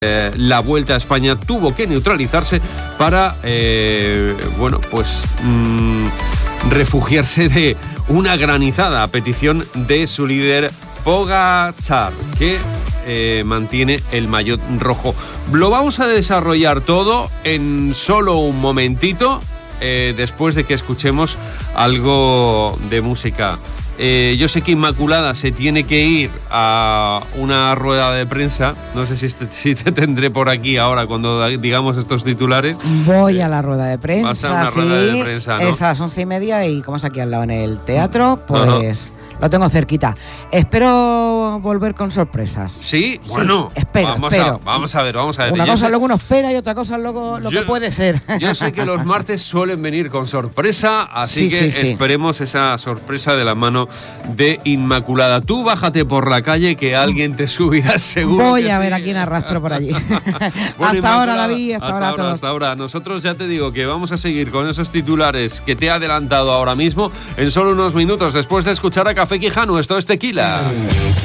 La Vuelta a España tuvo que neutralizarse para, refugiarse de una granizada a petición de su líder Pogačar, que mantiene el maillot rojo. Lo vamos a desarrollar todo en solo un momentito, después de que escuchemos algo de música. Yo sé que Inmaculada se tiene que ir a una rueda de prensa. No sé si te tendré por aquí ahora cuando digamos estos titulares. Voy a la rueda de prensa. Vas a una rueda de prensa, ¿no? Es a las 11:30 y como es aquí al lado en el teatro, pues lo tengo cerquita. Espero volver con sorpresas. ¿Sí? Bueno, espero. Vamos a ver. Una cosa luego uno espera y otra cosa luego lo que puede ser. Yo sé que los martes suelen venir con sorpresa, así que esperemos esa sorpresa de la mano de Inmaculada. Tú bájate por la calle que alguien te subirá seguro. Voy a ver a quién arrastro por allí. Bueno, hasta ahora, David, hasta ahora. Nosotros ya te digo que vamos a seguir con esos titulares que te he adelantado ahora mismo en solo unos minutos después de escuchar a Café Quijano. Esto es Tequila.